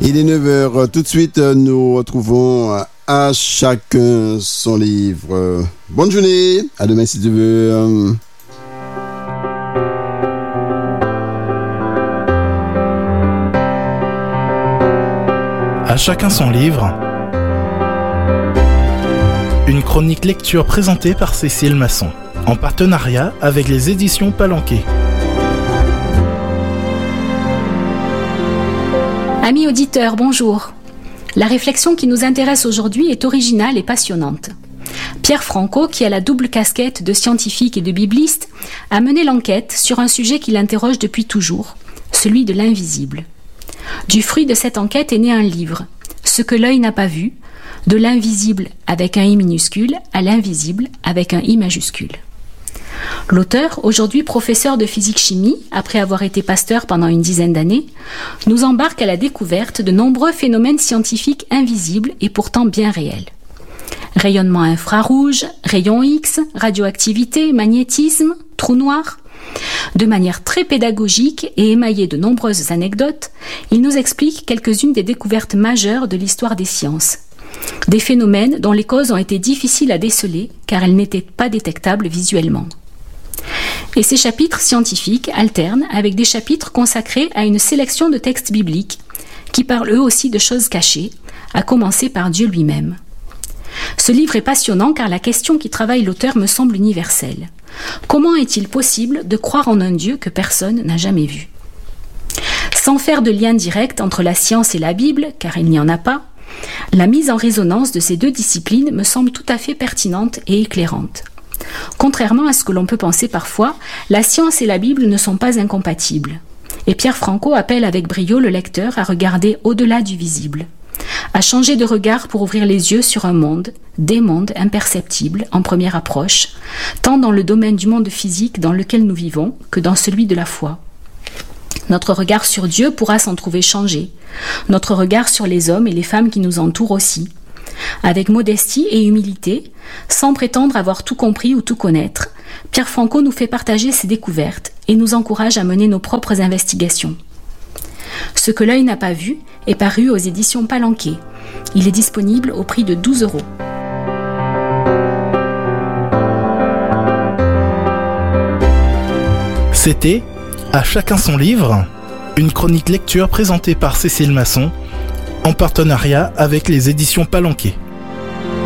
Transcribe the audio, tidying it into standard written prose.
Il est 9h. Tout de suite, nous retrouvons à chacun son livre. Bonne journée. À demain si tu veux. À chacun son livre. Une chronique lecture présentée par Cécile Masson, en partenariat avec les éditions Palanquet. Amis auditeurs, bonjour. La réflexion qui nous intéresse aujourd'hui est originale et passionnante. Pierre Franco, qui a la double casquette de scientifique et de bibliste, a mené l'enquête sur un sujet qui l'interroge depuis toujours, celui de l'invisible. Du fruit de cette enquête est né un livre, Ce que l'œil n'a pas vu, de l'invisible avec un I minuscule à l'invisible avec un I majuscule. L'auteur, aujourd'hui professeur de physique-chimie, après avoir été pasteur pendant une dizaine d'années, nous embarque à la découverte de nombreux phénomènes scientifiques invisibles et pourtant bien réels. Rayonnement infrarouge, rayons X, radioactivité, magnétisme, trous noirs. De manière très pédagogique et émaillée de nombreuses anecdotes, il nous explique quelques-unes des découvertes majeures de l'histoire des sciences. Des phénomènes dont les causes ont été difficiles à déceler car elles n'étaient pas détectables visuellement. Et ces chapitres scientifiques alternent avec des chapitres consacrés à une sélection de textes bibliques qui parlent eux aussi de choses cachées, à commencer par Dieu lui-même. Ce livre est passionnant car la question qui travaille l'auteur me semble universelle. Comment est-il possible de croire en un Dieu que personne n'a jamais vu ? Sans faire de lien direct entre la science et la Bible, car il n'y en a pas, la mise en résonance de ces deux disciplines me semble tout à fait pertinente et éclairante. Contrairement à ce que l'on peut penser parfois, la science et la Bible ne sont pas incompatibles. Et Pierre Franco appelle avec brio le lecteur à regarder au-delà du visible, à changer de regard pour ouvrir les yeux sur un monde, des mondes imperceptibles en première approche, tant dans le domaine du monde physique dans lequel nous vivons que dans celui de la foi. Notre regard sur Dieu pourra s'en trouver changé, notre regard sur les hommes et les femmes qui nous entourent aussi. Avec modestie et humilité, sans prétendre avoir tout compris ou tout connaître, Pierre Franco nous fait partager ses découvertes et nous encourage à mener nos propres investigations. Ce que l'œil n'a pas vu est paru aux éditions Palanquet. Il est disponible au prix de 12 €. C'était À chacun son livre, une chronique lecture présentée par Cécile Masson, en partenariat avec les éditions Palanquet.